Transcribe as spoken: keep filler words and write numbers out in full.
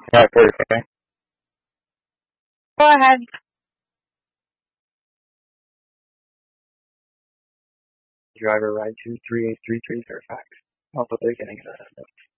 Yeah, okay. Go ahead. Driver ride two three eight three three Fairfax. Also beginning assessment.